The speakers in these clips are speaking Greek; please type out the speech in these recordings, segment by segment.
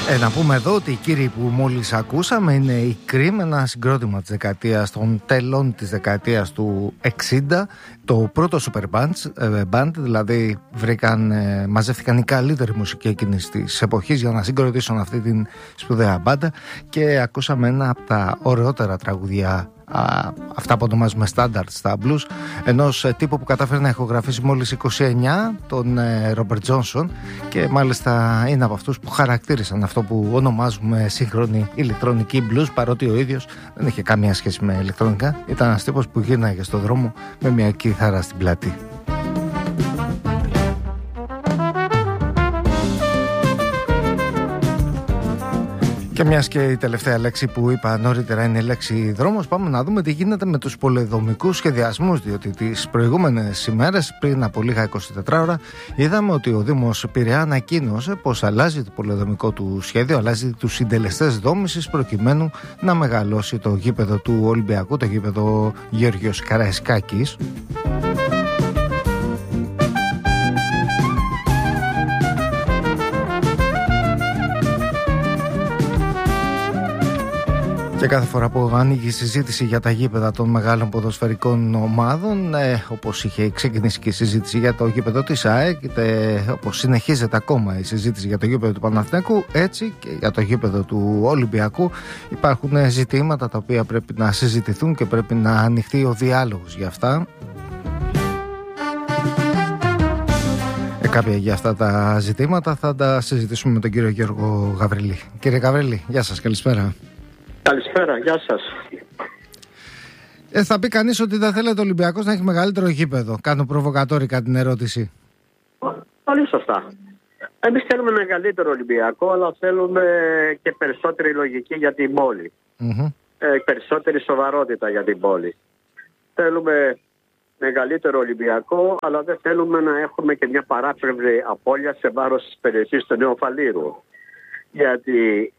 Να πούμε εδώ ότι οι κύριοι που μόλις ακούσαμε είναι η Cream, ένα συγκρότημα της δεκαετίας των τελών της δεκαετίας του 60, το πρώτο super band, δηλαδή μαζεύτηκαν οι καλύτεροι μουσικοί εκείνης της εποχής για να συγκροτήσουν αυτή την σπουδαία μπάντα και ακούσαμε ένα από τα ωραιότερα τραγουδιά, αυτά που ονομάζουμε standard στα blues, ενός τύπου που κατάφερε να ηχογραφήσει μόλις 29, τον Robert Johnson, και μάλιστα είναι από αυτούς που χαρακτήρισαν αυτό που ονομάζουμε σύγχρονη ηλεκτρονική blues, παρότι ο ίδιος δεν είχε καμία σχέση με ηλεκτρονικά. Ήταν ένας τύπος που γύρναγε στον δρόμο με μια κιθάρα στην πλάτη. Και μιας και η τελευταία λέξη που είπα νωρίτερα είναι η λέξη δρόμος, πάμε να δούμε τι γίνεται με τους πολεοδομικούς σχεδιασμούς, διότι τις προηγούμενες ημέρες, πριν από λίγα 24 ώρα, είδαμε ότι ο Δήμος Πειραιά ανακοίνωσε πως αλλάζει το πολεοδομικό του σχέδιο, αλλάζει τους συντελεστές δόμησης προκειμένου να μεγαλώσει το γήπεδο του Ολυμπιακού, το γήπεδο Γεώργιος Καραϊσκάκης. Και κάθε φορά που ανοίγει η συζήτηση για τα γήπεδα των μεγάλων ποδοσφαιρικών ομάδων, όπως είχε ξεκινήσει και η συζήτηση για το γήπεδο της ΑΕΚ, όπως συνεχίζεται ακόμα η συζήτηση για το γήπεδο του Παναθηναϊκού, έτσι και για το γήπεδο του Ολυμπιακού υπάρχουν ζητήματα τα οποία πρέπει να συζητηθούν και πρέπει να ανοιχτεί ο διάλογος για αυτά. Κάποια για αυτά τα ζητήματα θα τα συζητήσουμε με τον κύριο Γιώργο Γαβριλή. Κύριε Γαβριλή, γεια σας, καλησπέρα. Καλησπέρα, γεια σας. Θα πει κανείς ότι δεν θέλετε ο Ολυμπιακός να έχει μεγαλύτερο γήπεδο. Κάνω προβοκατόρικα την ερώτηση. Πολύ σωστά. Εμείς θέλουμε μεγαλύτερο Ολυμπιακό, αλλά θέλουμε και περισσότερη λογική για την πόλη. Περισσότερη σοβαρότητα για την πόλη. Θέλουμε μεγαλύτερο Ολυμπιακό, αλλά δεν θέλουμε να έχουμε και μια παράπλευρη απώλεια σε βάρος της περιοχής του Νέου Φαλήρου. Γιατί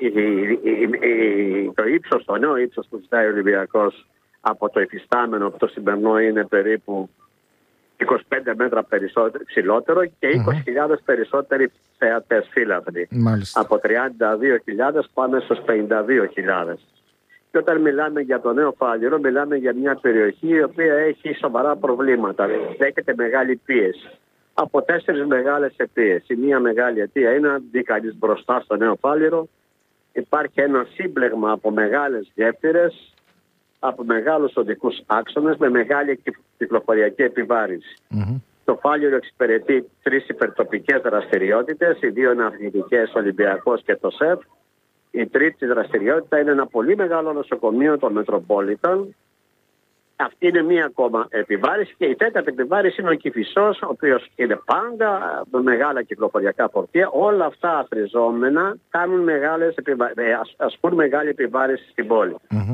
το νέο ύψος που ζητάει ο Ολυμπιακός από το υφιστάμενο, από το σημερινό, είναι περίπου 25 μέτρα ψηλότερο και 20.000 περισσότεροι θεατές φύλαθροι. Από 32.000 πάμε στους 52.000. Και όταν μιλάμε για το Νέο Φάληρο, μιλάμε για μια περιοχή η οποία έχει σοβαρά προβλήματα. Δέχεται μεγάλη πίεση. Από 4 μεγάλες αιτίες. Η μία μεγάλη αιτία είναι να δει κανείς μπροστά στο Νέο Φάληρο. Υπάρχει ένα σύμπλεγμα από μεγάλες γέφυρες, από μεγάλους οδικούς άξονες με μεγάλη κυκλοφοριακή επιβάρυνση. Το Φάληρο εξυπηρετεί 3 υπερτοπικές δραστηριότητες, οι 2 είναι αθλητικές, Ολυμπιακός και το ΣΕΦ. Η τρίτη δραστηριότητα είναι ένα πολύ μεγάλο νοσοκομείο, το Metropolitan. Αυτή είναι μία ακόμα επιβάρηση και η τέταρτη επιβάρηση είναι ο Κηφισός, ο οποίος είναι πάντα με μεγάλα κυκλοφοριακά φορτία. Όλα αυτά αθροιζόμενα κάνουν ασκούν μεγάλη επιβάρηση στην πόλη.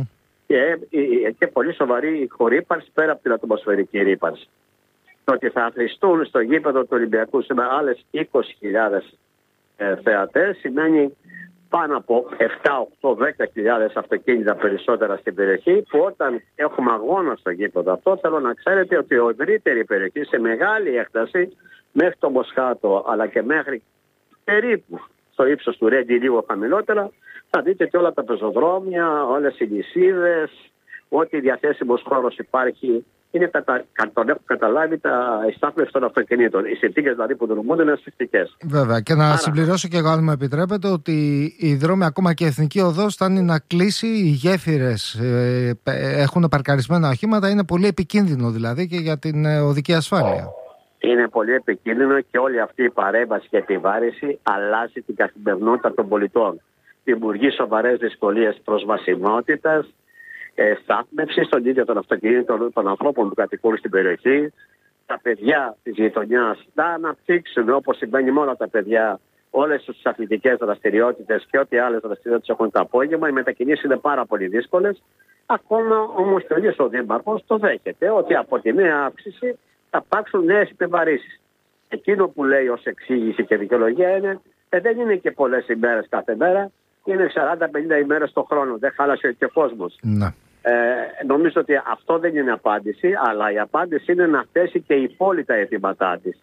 Και πολύ σοβαρή ηχορύπανση πέρα από την ατμοσφαιρική ρύπανση. Το ότι θα αθροιστούν στο γήπεδο του Ολυμπιακού με άλλες 20.000 θεατές σημαίνει πάνω από 7-8-10.000 αυτοκίνητα περισσότερα στην περιοχή, που όταν έχουμε αγώνα στο γήπεδο αυτό, θέλω να ξέρετε ότι η ευρύτερη περιοχή σε μεγάλη έκταση μέχρι το Μοσχάτο αλλά και μέχρι περίπου στο ύψος του Ρέντι, λίγο χαμηλότερα, θα δείτε και όλα τα πεζοδρόμια, όλες οι νησίδες, ό,τι διαθέσιμος χώρος υπάρχει. Τον έχουν καταλάβει η στάθμευση των αυτοκινήτων. Οι συνθήκες δηλαδή που δρομούνται είναι ασφυκτικές. Βέβαια. Και να συμπληρώσω και εγώ, αν μου επιτρέπετε, ότι οι δρόμοι, ακόμα και η Εθνική Οδός, φτάνει να κλείσει. Οι γέφυρες έχουν παρκαρισμένα οχήματα. Είναι πολύ επικίνδυνο δηλαδή και για την οδική ασφάλεια. Είναι πολύ επικίνδυνο και όλη αυτή η παρέμβαση και επιβάρηση αλλάζει την καθημερινότητα των πολιτών. Δημιουργεί σοβαρές δυσκολίες προσβασιμότητας, στάθμευση στον ίδιο των αυτοκινήτων των ανθρώπων που κατοικούν στην περιοχή. Τα παιδιά της γειτονιάς να αναπτύξουν, όπως συμβαίνει με όλα τα παιδιά, όλες τις αθλητικές δραστηριότητες και ό,τι άλλες δραστηριότητες έχουν το απόγευμα. Οι μετακινήσεις είναι πάρα πολύ δύσκολες. Ακόμα όμως και ο ίδιος ο Δήμαρχος το δέχεται ότι από τη νέα αύξηση θα υπάρξουν νέες επιβαρύσεις. Εκείνο που λέει ως εξήγηση και δικαιολογία είναι δεν είναι και πολλές ημέρες κάθε μέρα, είναι 40-50 ημέρες το χρόνο. Δεν χάλασε και ο κόσμος. Ναι. Νομίζω ότι αυτό δεν είναι απάντηση, αλλά η απάντηση είναι να θέσει και η πόλη τα αιτήματά της.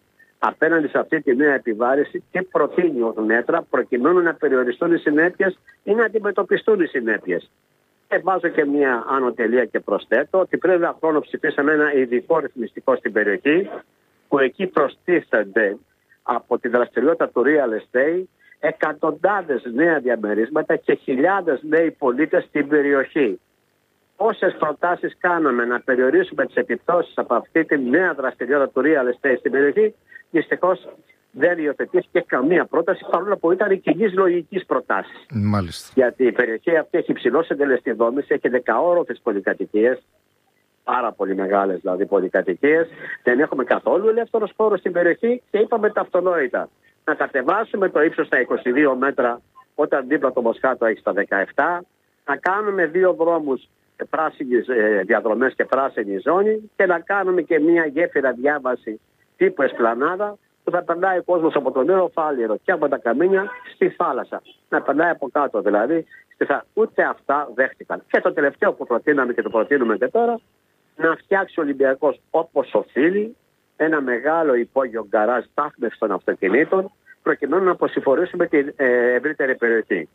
απέναντι σε αυτή τη νέα επιβάρηση, τι προτείνει ως μέτρα προκειμένου να περιοριστούν οι συνέπειες ή να αντιμετωπιστούν οι συνέπειες. Και βάζω και μια άνω τελεία και προσθέτω ότι πριν ένα χρόνο ψηφίσαμε ένα ειδικό ρυθμιστικό στην περιοχή, που εκεί προστίθενται από τη δραστηριότητα του real estate εκατοντάδες νέα διαμερίσματα και χιλιάδες νέοι πολίτες στην περιοχή. Πόσες προτάσεις κάναμε να περιορίσουμε τις επιπτώσεις από αυτή τη νέα δραστηριότητα του real estate στην περιοχή, δυστυχώς δεν υιοθετήθηκε καμία πρόταση, παρόλο που ήταν κοινής λογικής προτάσεις. Μάλιστα. Γιατί η περιοχή αυτή έχει υψηλό συντελεστή δόμηση, έχει 10όροφες πολυκατοικίες, πάρα πολύ μεγάλες δηλαδή πολυκατοικίες. Δεν έχουμε καθόλου ελεύθερος χώρος στην περιοχή και είπαμε τα αυτονόητα. Να κατεβάσουμε το ύψος στα 22 μέτρα όταν δίπλα το Μοσχάτο έχει στα 17, να κάνουμε 2 δρόμους πράσινες διαδρομές και πράσινη ζώνη και να κάνουμε και μια γέφυρα διάβαση τύπου Εσπλανάδα που θα περνάει ο κόσμος από τον νέο Φάληρο και από τα καμίνια στη θάλασσα. Να περνάει από κάτω δηλαδή. Ούτε αυτά δέχτηκαν. Και το τελευταίο που προτείναμε και το προτείνουμε και τώρα, να φτιάξει ο Ολυμπιακός όπως οφείλει ένα μεγάλο υπόγειο γκαράζ στάθμευσης των αυτοκινήτων προκειμένου να αποσυμφορήσουμε την ευρύτερη περιοχή.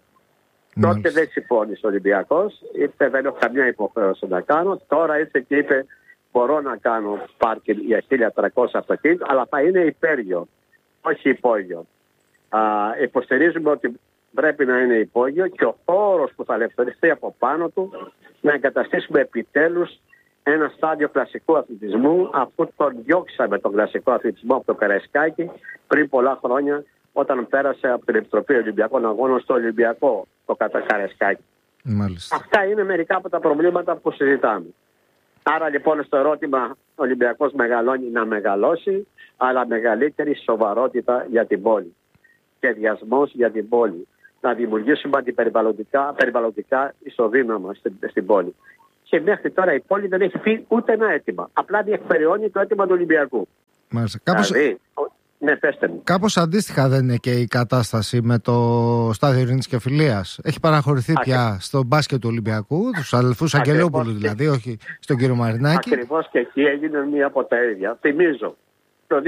Τότε δεν συμφώνησε ο Ολυμπιακός, είπε δεν έχω καμία υποχρέωση να κάνω. Τώρα ήρθε και είπε μπορώ να κάνω πάρκινγκ για 1.300 αυτοκίνητα, αλλά θα είναι υπέργειο, όχι υπόγειο. Υποστηρίζουμε ότι πρέπει να είναι υπόγειο και ο χώρος που θα ελευθεριστεί από πάνω του να εγκαταστήσουμε επιτέλους ένα στάδιο κλασικού αθλητισμού, αφού τον διώξαμε τον κλασικό αθλητισμό από το Καραϊσκάκι πριν πολλά χρόνια, όταν πέρασε από την Επιτροπή Ολυμπιακών Αγώνων στο Ολυμπιακό το Καραϊσκάκι. Μάλιστα. Αυτά είναι μερικά από τα προβλήματα που συζητάμε. Άρα λοιπόν στο ερώτημα ο Ολυμπιακός μεγαλώνει να μεγαλώσει, αλλά μεγαλύτερη σοβαρότητα για την πόλη. Σχεδιασμός για την πόλη. Να δημιουργήσουμε αντιπεριβαλλοντικά ισοδύναμα στην πόλη. Και μέχρι τώρα η πόλη δεν έχει πει ούτε ένα αίτημα. Απλά διεκπεραιώνει το αίτημα του Ολυμπιακού. Μάλιστα. Ναι, πέστε μου. Κάπως αντίστοιχα δεν είναι και η κατάσταση με το στάδιο Ειρήνης και Φιλίας? Έχει παραχωρηθεί πια στο μπάσκετ του Ολυμπιακού, τους αδελφούς Αγγελόπουλου δηλαδή, όχι στον κύριο Μαρινάκη. Ακριβώς και εκεί έγινε μία από τα ίδια. Θυμίζω, το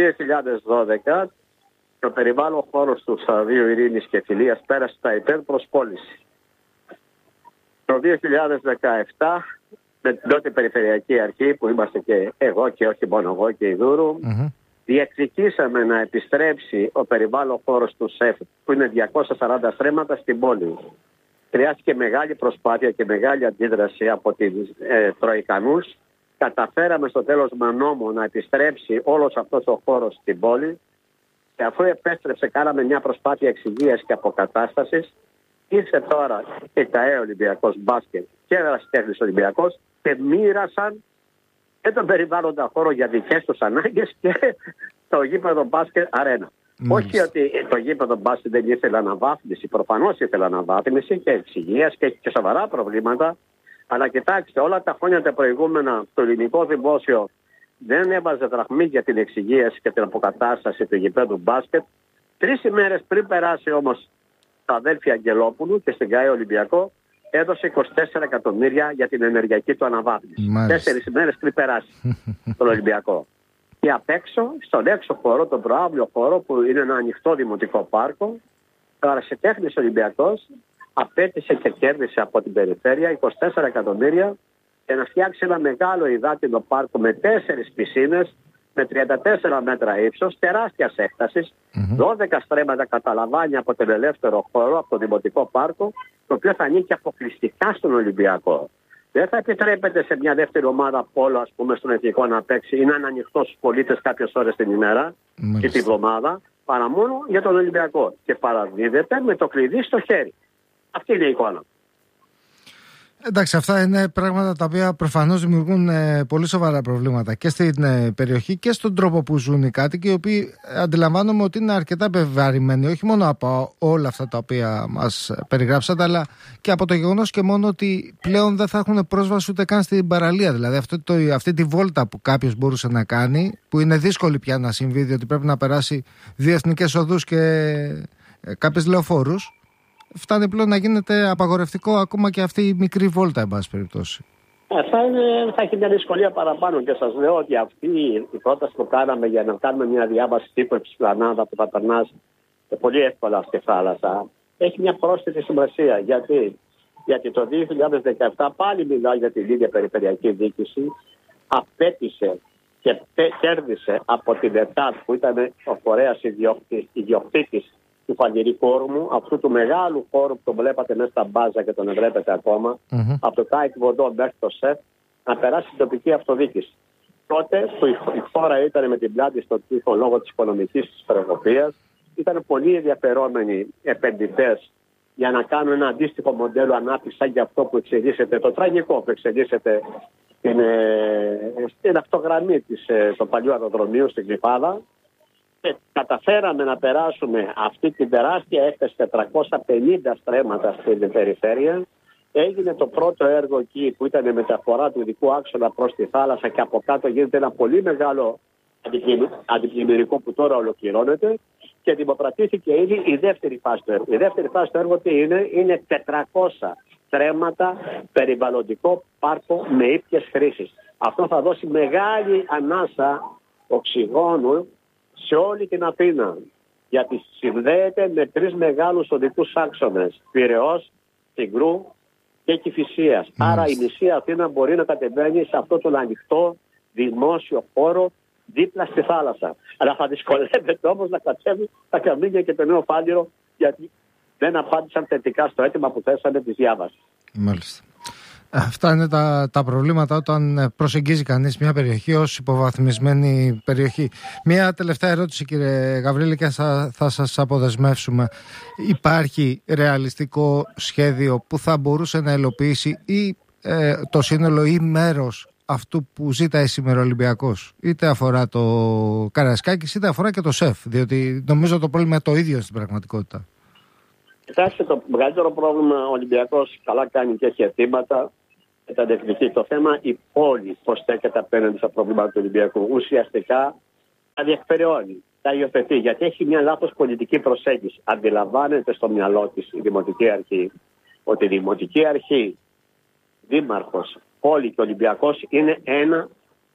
2012 το περιβάλλον χώρος του σταδίου Ειρήνης και Φιλίας πέρασε στα υπέρ προς πώληση. Το 2017 με την τότε Περιφερειακή Αρχή που είμαστε και εγώ και όχι μόνο εγώ και η Δούρου, διεκδικήσαμε να επιστρέψει ο περιβάλλον χώρος του ΣΕΦ που είναι 240 στρέμματα στην πόλη. Χρειάστηκε μεγάλη προσπάθεια και μεγάλη αντίδραση από τις Τροϊκανούς. Καταφέραμε στο τέλος με νόμο να επιστρέψει όλος αυτός ο χώρος στην πόλη και αφού επέστρεψε κάναμε μια προσπάθεια εξυγείας και αποκατάστασης. Ήρθε τώρα και ΚΑΕ Ολυμπιακός Μπάσκετ και Ερασιτέχνης Ολυμπιακός και μοίρασαν και τον περιβάλλοντα χώρο για δικές τους ανάγκες και το γήπεδο μπάσκετ αρένα. Όχι ότι το γήπεδο μπάσκετ δεν ήθελε αναβάθμιση, προφανώς ήθελε αναβάθμιση και εξυγείας και έχει και σοβαρά προβλήματα. Αλλά κοιτάξτε, όλα τα χρόνια τα προηγούμενα το ελληνικό δημόσιο δεν έβαζε δραχμή για την εξυγίαση και την αποκατάσταση του γηπέδου μπάσκετ. 3 ημέρες πριν περάσει όμως τα αδέλφια Αγγελόπουλου και στην ΚΑΕ Ολυμπιακό, έδωσε 24 εκατομμύρια για την ενεργειακή του αναβάθμιση. 4 ημέρες πριν περάσει τον Ολυμπιακό. Και απ' έξω, στον έξω χώρο, τον προάβλιο χώρο που είναι ένα ανοιχτό δημοτικό πάρκο, ο Ερασιτέχνης Ολυμπιακός απέτησε και κέρδισε από την περιφέρεια 24 εκατομμύρια για να φτιάξει ένα μεγάλο υδάτινο πάρκο με 4 πισίνες, με 34 μέτρα ύψος, τεράστιας έκτασης, 12 στρέμματα καταλαμβάνει από τον ελεύθερο χώρο, από το δημοτικό πάρκο, το οποίο θα ανήκει αποκλειστικά στον Ολυμπιακό. Δεν θα επιτρέπεται σε μια δεύτερη ομάδα πόλο, ας πούμε, στον εθνικό να παίξει ή να είναι ανοιχτό στους πολίτες κάποιες ώρες την ημέρα και τη βδομάδα, παρά μόνο για τον Ολυμπιακό. Και παραδίδεται με το κλειδί στο χέρι. Αυτή είναι η εικόνα. Εντάξει, αυτά είναι πράγματα τα οποία προφανώς δημιουργούν πολύ σοβαρά προβλήματα και στην περιοχή και στον τρόπο που ζουν οι κάτοικοι, οι οποίοι αντιλαμβάνομαι ότι είναι αρκετά επιβαρημένοι, όχι μόνο από όλα αυτά τα οποία μας περιγράψατε, αλλά και από το γεγονός και μόνο ότι πλέον δεν θα έχουν πρόσβαση ούτε καν στην παραλία. Δηλαδή αυτή τη βόλτα που κάποιος μπορούσε να κάνει, που είναι δύσκολη πια να συμβεί, διότι πρέπει να περάσει 2 εθνικές οδούς και κάποιες λεωφόρους, φτάνει πλέον να γίνεται απαγορευτικό ακόμα και αυτή η μικρή βόλτα, εν πάση περιπτώσει. Θα έχει μια δυσκολία παραπάνω και σας λέω ότι αυτή η πρόταση που κάναμε για να κάνουμε μια διάβαση τύπου Εψπλανάδα που θα περνάς πολύ εύκολα στη θάλασσα έχει μια πρόσθετη σημασία. Γιατί το 2017 πάλι μιλάω για την ίδια περιφερειακή διοίκηση, απέτησε και κέρδισε από την ΕΤΑΤ που ήταν ο φορέας ιδιοκτήτης του Φαλιρικού όρμου, αυτού του μεγάλου χώρου που τον βλέπατε μέσα στα μπάζα και τον βλέπετε ακόμα, από το ΤΑΙΚ Βοντό μέχρι το ΣΕΦ, να περάσει στην τοπική αυτοδιοίκηση. Τότε που η χώρα ήταν με την πλάτη στον τοίχο λόγω της οικονομικής της χρεοκοπίας, ήταν πολύ ενδιαφερόμενοι επενδυτές για να κάνουν ένα αντίστοιχο μοντέλο ανάπτυξης σαν και αυτό που εξελίσσεται, το τραγικό που εξελίσσεται στην αυτογραμμή του παλιού αεροδρομίου στην Γλυφάδα. Και καταφέραμε να περάσουμε αυτή την τεράστια έκταση 450 στρέμματα στην περιφέρεια. Έγινε το πρώτο έργο εκεί που ήταν η μεταφορά του ειδικού άξονα προς τη θάλασσα και από κάτω γίνεται ένα πολύ μεγάλο αντιπλημμυρικό που τώρα ολοκληρώνεται και δημοπρατήθηκε ήδη η δεύτερη φάση του έργου. Η δεύτερη φάση του έργου τι είναι 400 στρέμματα περιβαλλοντικό πάρκο με ήπιες χρήσεις. Αυτό θα δώσει μεγάλη ανάσα οξυγόνου σε όλη την Αθήνα, γιατί συνδέεται με 3 μεγάλους οδικούς άξονες, Πειραιώς, Συγκρού και Κηφισίας. Άρα η μισή Αθήνα μπορεί να κατεβαίνει σε αυτό τον ανοιχτό δημόσιο χώρο δίπλα στη θάλασσα. Αλλά θα δυσκολεύεται όμως να κατέβει τα Καμίνια και το Νέο Φάληρο, γιατί δεν απάντησαν θετικά στο αίτημα που θέσανε τη διάβαση. Μάλιστα. Αυτά είναι τα προβλήματα όταν προσεγγίζει κανείς μια περιοχή ως υποβαθμισμένη περιοχή. Μια τελευταία ερώτηση, κύριε Γαβρίλη, και θα σας αποδεσμεύσουμε. Υπάρχει ρεαλιστικό σχέδιο που θα μπορούσε να υλοποιήσει ή το σύνολο ή μέρος αυτού που ζήταει σήμερα ο Ολυμπιακός? Είτε αφορά το Καραϊσκάκης είτε αφορά και το ΣΕΦ, διότι νομίζω το πρόβλημα είναι το ίδιο στην πραγματικότητα. Κοιτάξτε, το μεγαλύτερο πρόβλημα ο Ολυμπιακός καλά κάνει και έχει αιτήματα. Τα διεκδικεί. Το θέμα η πόλη πώς στέκεται απέναντι στα προβλήματα του Ολυμπιακού. Ουσιαστικά τα διεκπεραιώνει, τα υιοθετεί, γιατί έχει μια λάθος πολιτική προσέγγιση. Αντιλαμβάνεται στο μυαλό της η Δημοτική Αρχή ότι η Δημοτική Αρχή, Δήμαρχος, πόλη και Ολυμπιακός είναι ένα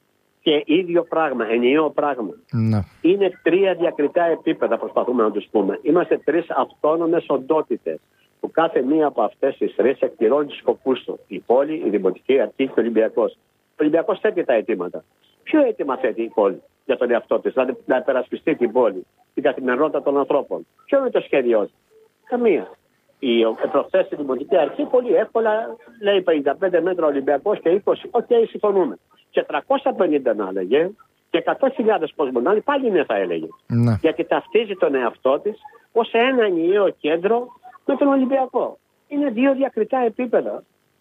και ίδιο πράγμα, ενιαίο πράγμα. Ναι. Είναι 3 διακριτά επίπεδα, προσπαθούμε να τους πούμε. Είμαστε 3 αυτόνομες οντότητες, που κάθε μία από αυτές τις 3 εκπληρώνει τους σκοπούς του. Η πόλη, η Δημοτική Αρχή και ο Ολυμπιακός. Ο Ολυμπιακός θέτει τα αιτήματα. Ποιο αίτημα θέτει η πόλη για τον εαυτό της, δηλαδή να υπερασπιστεί την πόλη, την καθημερινότητα των ανθρώπων? Ποιο είναι το σχέδιό της? Καμία. Προχθές η Δημοτική Αρχή πολύ εύκολα λέει 55 μέτρα Ολυμπιακός και 20. Οκ, συμφωνούμε. Και 350 να έλεγε και 100.000 κόσμο να πάλι ναι θα έλεγε. Ναι. Γιατί ταυτίζει τον εαυτό της ως ένα ενιαίο κέντρο με τον Ολυμπιακό. Είναι 2 διακριτά επίπεδα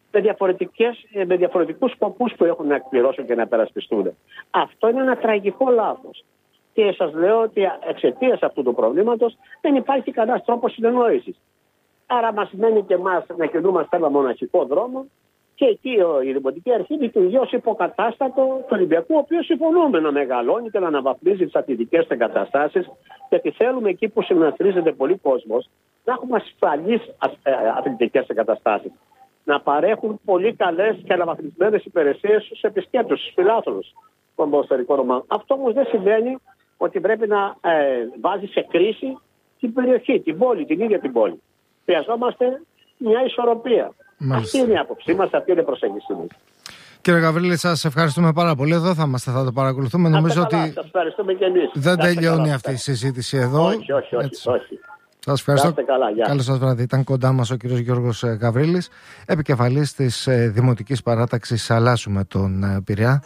με διαφορετικούς σκοπούς που έχουν να εκπληρώσουν και να περασπιστούν. Αυτό είναι ένα τραγικό λάθος. Και σας λέω ότι εξαιτίας αυτού του προβλήματος δεν υπάρχει κανένας τρόπος συνεννόησης. Άρα μας μένει και εμάς να κινούμαστε ένα μοναχικό δρόμο και εκεί η Δημοτική Αρχή λειτουργεί ως υποκατάστατο του Ολυμπιακού, ο οποίος συμφωνούμε να μεγαλώνει και να αναβαθμίζει τις αθλητικές εγκαταστάσεις, γιατί θέλουμε εκεί που συναθρίζεται πολύ κόσμος να έχουμε ασφαλείς αθλητικές εγκαταστάσεις. Να παρέχουν πολύ καλές και αναβαθμισμένες υπηρεσίες στους επισκέπτες, στους φιλάθλους των ποδοσφαιρικών ομάδων. Αυτό όμως δεν σημαίνει ότι πρέπει να βάζει σε κρίση την περιοχή, την πόλη, την ίδια την πόλη. Χρειαζόμαστε μια ισορροπία. Μάλιστα. Αυτή είναι η άποψή μας, αυτή είναι η προσέγγιση μας. Κύριε Γαβρίλη, σας ευχαριστούμε πάρα πολύ. Εδώ θα είμαστε, θα το παρακολουθούμε. Νομίζω ότι σας ευχαριστούμε και εμείς. δεν τελειώνει αυτή η συζήτηση εδώ. Όχι. Σας ευχαριστώ. Καλό σας βράδυ. Ήταν κοντά μας ο κύριος Γιώργος Γαβρίλης, επικεφαλής της Δημοτικής Παράταξης Αλλάσουμε τον Πειραιά.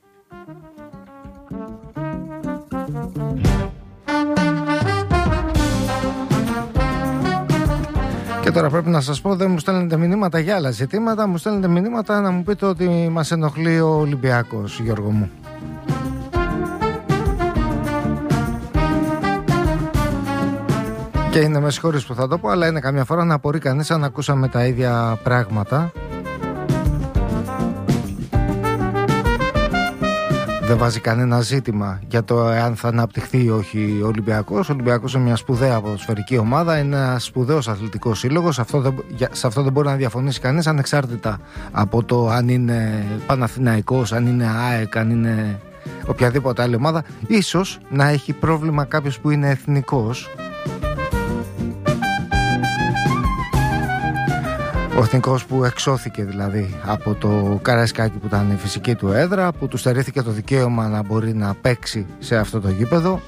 Και τώρα πρέπει να σας πω, δεν μου στέλνετε μηνύματα για άλλα ζητήματα, μου στέλνετε μηνύματα να μου πείτε ότι μας ενοχλεί ο Ολυμπιακός, Γιώργο μου. Και είναι με συγχωρείς που θα το πω, αλλά είναι καμιά φορά να απορεί κανείς αν ακούσαμε τα ίδια πράγματα. Δεν βάζει κανένα ζήτημα για το εάν θα αναπτυχθεί ή όχι ο Ολυμπιακός. Ο Ολυμπιακός είναι μια σπουδαία ποδοσφαιρική ομάδα, είναι ένας σπουδαίος αθλητικός σύλλογος. Σε αυτό δεν μπορεί να διαφωνήσει κανείς, ανεξάρτητα από το αν είναι Παναθηναϊκός, αν είναι ΑΕΚ, αν είναι οποιαδήποτε άλλη ομάδα. Ίσως να έχει πρόβλημα κάποιος που είναι εθνικός. Ο εθνικός που εξώθηκε δηλαδή από το Καραϊσκάκι που ήταν η φυσική του έδρα, που του στερήθηκε το δικαίωμα να μπορεί να παίξει σε αυτό το γήπεδο.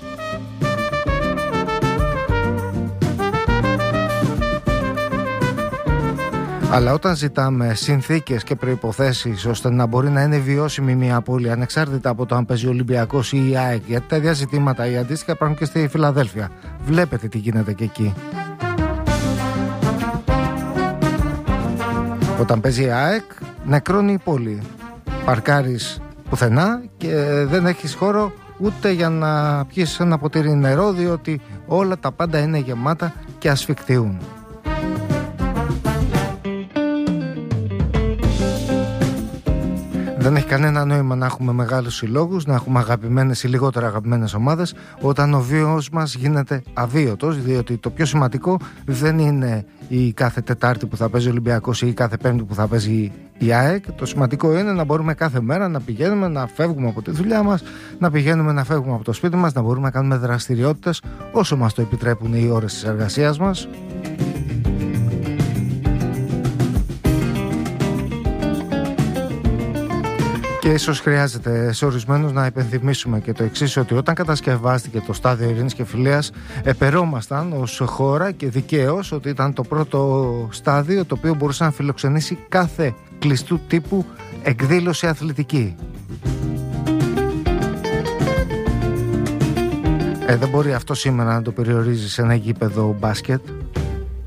Αλλά όταν ζητάμε συνθήκες και προϋποθέσεις ώστε να μπορεί να είναι βιώσιμη μια πόλη, ανεξάρτητα από το αν παίζει ο Ολυμπιακός ή η ΑΕΚ, γιατί τα ίδια ζητήματα ή αντίστοιχα υπάρχουν και στη Φιλαδέλφια. Βλέπετε τι γίνεται και εκεί. Όταν παίζει η ΑΕΚ, νεκρώνει η πόλη. Παρκάρεις πουθενά και δεν έχεις χώρο ούτε για να πιεις ένα ποτήρι νερό, διότι όλα τα πάντα είναι γεμάτα και ασφικτιούν. Δεν έχει κανένα νόημα να έχουμε μεγάλους συλλόγους, να έχουμε αγαπημένες ή λιγότερα αγαπημένες ομάδες, όταν ο βίος μας γίνεται αβίωτος, διότι το πιο σημαντικό δεν είναι η κάθε Τετάρτη που θα παίζει ο Ολυμπιακός ή η κάθε Πέμπτη που θα παίζει η ΑΕΚ. Το σημαντικό είναι να μπορούμε κάθε μέρα να πηγαίνουμε, να φεύγουμε από τη δουλειά μας, να πηγαίνουμε να φεύγουμε από το σπίτι μας, να μπορούμε να κάνουμε δραστηριότητες όσο μας το επιτρέπουν οι ώρες της εργασίας μας. Και ίσως χρειάζεται σε ορισμένους να υπενθυμίσουμε και το εξής, ότι όταν κατασκευάστηκε το στάδιο Ειρήνης και Φιλίας, επερόμασταν ως χώρα και δικαίως ότι ήταν το πρώτο στάδιο το οποίο μπορούσε να φιλοξενήσει κάθε κλειστού τύπου εκδήλωση αθλητική. Δεν μπορεί αυτό σήμερα να το περιορίζει σε ένα γήπεδο μπάσκετ.